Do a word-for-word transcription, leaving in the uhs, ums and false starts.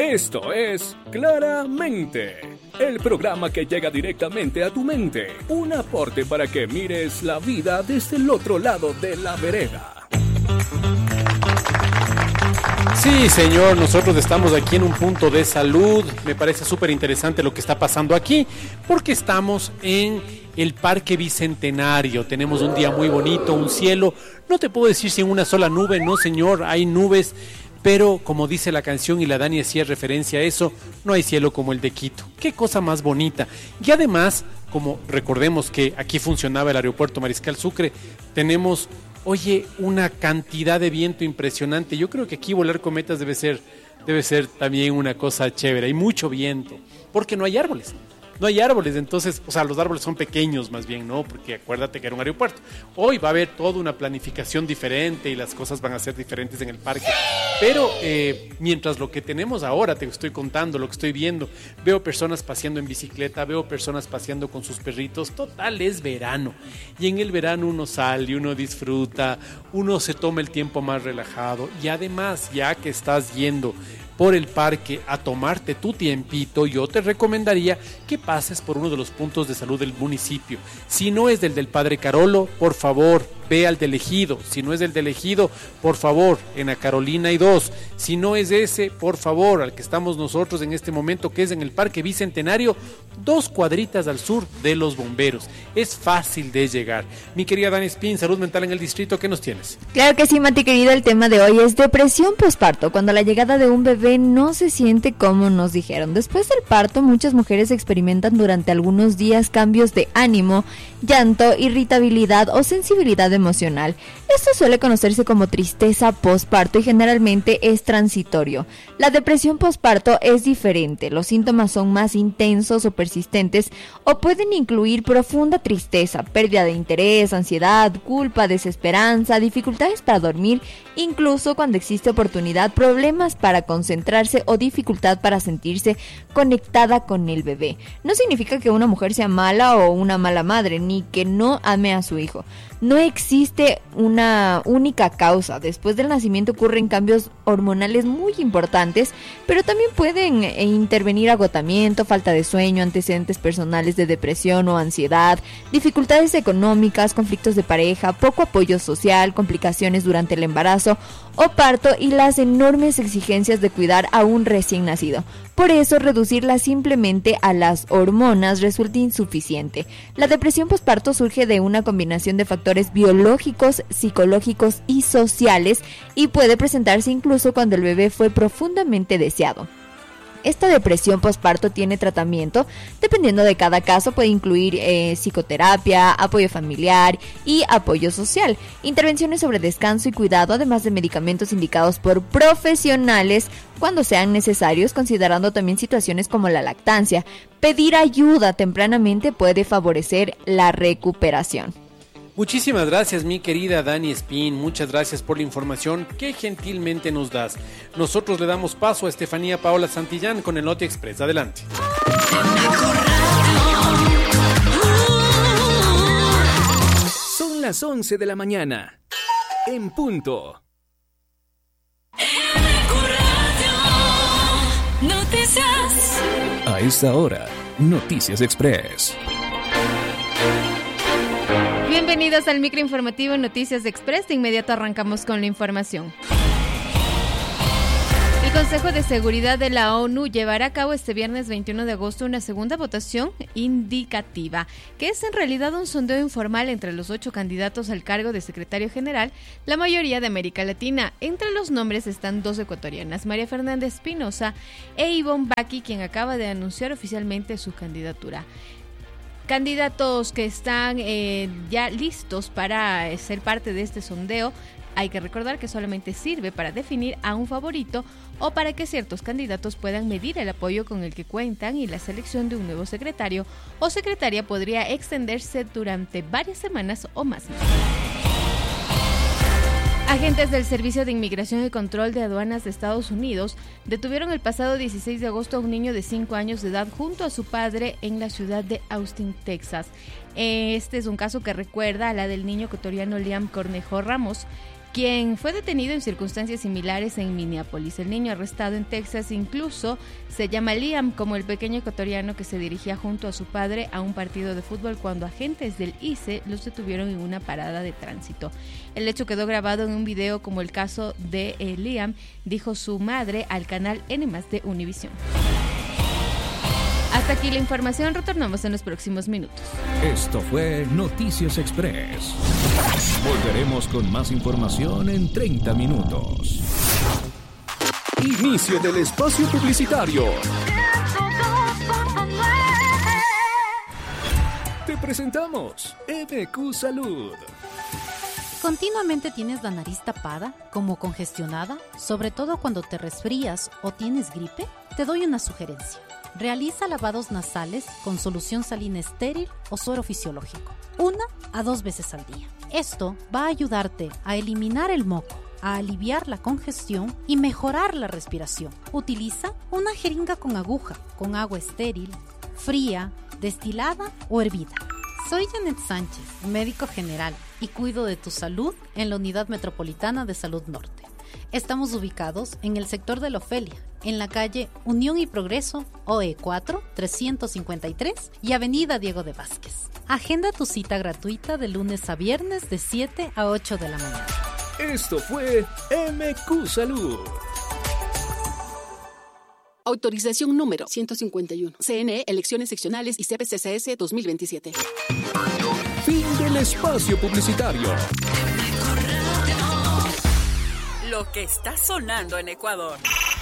Esto es Claramente, el programa que llega directamente a tu mente. Un aporte para que mires la vida desde el otro lado de la vereda. Sí, señor, nosotros estamos aquí en un punto de salud. Me parece súper interesante lo que está pasando aquí, porque estamos en el Parque Bicentenario. Tenemos un día muy bonito, un cielo. No te puedo decir si en una sola nube, no, señor, hay nubes. Pero, como dice la canción, y la Dani hacía referencia a eso, no hay cielo como el de Quito. ¡Qué cosa más bonita! Y además, como recordemos que aquí funcionaba el aeropuerto Mariscal Sucre, tenemos, oye, una cantidad de viento impresionante. Yo creo que aquí volar cometas debe ser, debe ser también una cosa chévere. Hay mucho viento, porque no hay árboles. No hay árboles, entonces, o sea, los árboles son pequeños más bien, ¿no? Porque acuérdate que era un aeropuerto. Hoy va a haber toda una planificación diferente y las cosas van a ser diferentes en el parque. Pero eh, mientras lo que tenemos ahora, te estoy contando, lo que estoy viendo, veo personas paseando en bicicleta, veo personas paseando con sus perritos, total, es verano. Y en el verano uno sale, uno disfruta, uno se toma el tiempo más relajado. Y además, ya que estás yendo por el parque a tomarte tu tiempito, yo te recomendaría que pases por uno de los puntos de salud del municipio. Si no es del del Padre Carolo, por favor, ve al del Ejido. Si no es del del Ejido, por favor, en la Carolina hay dos. Si no es ese, por favor, al que estamos nosotros en este momento, que es en el Parque Bicentenario, dos cuadritas al sur de los bomberos. Es fácil de llegar. Mi querida Dani Espín, salud mental en el distrito, ¿qué nos tienes? Claro que sí, Mati querido, el tema de hoy es depresión posparto, cuando la llegada de un bebé no se siente como nos dijeron. Después del parto, muchas mujeres experimentan durante algunos días cambios de ánimo, llanto, irritabilidad o sensibilidad emocional. Esto suele conocerse como tristeza posparto y generalmente es transitorio. La depresión posparto es diferente. Los síntomas son más intensos o persistentes o pueden incluir profunda tristeza, pérdida de interés, ansiedad, culpa, desesperanza, dificultades para dormir, incluso cuando existe oportunidad, problemas para concentrarse o dificultad para sentirse conectada con el bebé. No significa que una mujer sea mala o una mala madre, ni que no ame a su hijo. No existe una única causa. Después del nacimiento ocurren cambios hormonales muy importantes, pero también pueden eh, intervenir agotamiento, falta de sueño, antecedentes personales de depresión o ansiedad, dificultades económicas, conflictos de pareja, poco apoyo social, complicaciones durante el embarazo o parto y las enormes exigencias de cuidar a un recién nacido. Por eso, reducirla simplemente a las hormonas resulta insuficiente. La depresión posparto surge de una combinación de factores biológicos, psicológicos y sociales y puede presentarse incluso cuando el bebé fue profundamente deseado. Esta depresión posparto tiene tratamiento, dependiendo de cada caso, puede incluir eh, psicoterapia, apoyo familiar y apoyo social, intervenciones sobre descanso y cuidado, además de medicamentos indicados por profesionales cuando sean necesarios, considerando también situaciones como la lactancia. Pedir ayuda tempranamente puede favorecer la recuperación. Muchísimas gracias, mi querida Dani Espín. Muchas gracias por la información que gentilmente nos das. Nosotros le damos paso a Estefanía Paola Santillán con el Noti Express. Adelante. Son las once de la mañana. En punto. Noticias. A esta hora, Noticias Express. Bienvenidos al microinformativo Noticias Express. De inmediato arrancamos con la información. El Consejo de Seguridad de la ONU llevará a cabo este viernes veintiuno de agosto una segunda votación indicativa, que es en realidad un sondeo informal entre los ocho candidatos al cargo de secretario general, la mayoría de América Latina. Entre los nombres están dos ecuatorianas, María Fernanda Espinosa e Ivonne Baki, quien acaba de anunciar oficialmente su candidatura. Candidatos que están eh, ya listos para eh, ser parte de este sondeo. Hay que recordar que solamente sirve para definir a un favorito o para que ciertos candidatos puedan medir el apoyo con el que cuentan, y la selección de un nuevo secretario o secretaria podría extenderse durante varias semanas o más. Agentes del Servicio de Inmigración y Control de Aduanas de Estados Unidos detuvieron el pasado dieciséis de agosto a un niño de cinco años de edad junto a su padre en la ciudad de Austin, Texas. Este es un caso que recuerda a la del niño ecuatoriano Liam Cornejo Ramos, quien fue detenido en circunstancias similares en Minneapolis. El niño arrestado en Texas incluso se llama Liam, como el pequeño ecuatoriano que se dirigía junto a su padre a un partido de fútbol cuando agentes del I C E los detuvieron en una parada de tránsito. El hecho quedó grabado en un video como el caso de eh, Liam, dijo su madre al canal N más de Univisión. Hasta aquí la información, retornamos en los próximos minutos. Esto fue Noticias Express. Volveremos con más información en treinta minutos. Inicio del espacio publicitario. Te presentamos M Q Salud. ¿Continuamente tienes la nariz tapada, como congestionada, sobre todo cuando te resfrías o tienes gripe? Te doy una sugerencia. Realiza lavados nasales con solución salina estéril o suero fisiológico, una a dos veces al día. Esto va a ayudarte a eliminar el moco, a aliviar la congestión y mejorar la respiración. Utiliza una jeringa con aguja, con agua estéril, fría, destilada o hervida. Soy Janet Sánchez, médico general, y cuido de tu salud en la Unidad Metropolitana de Salud Norte. Estamos ubicados en el sector de la Ofelia, en la calle Unión y Progreso, O E cuatro, trescientos cincuenta y tres y Avenida Diego de Vázquez. Agenda tu cita gratuita de lunes a viernes de siete a ocho de la mañana. Esto fue M Q Salud. Autorización número ciento cincuenta y uno. C N E, Elecciones Seccionales y C P C C S dos mil veintisiete. Fin del espacio publicitario. Lo que está sonando en Ecuador.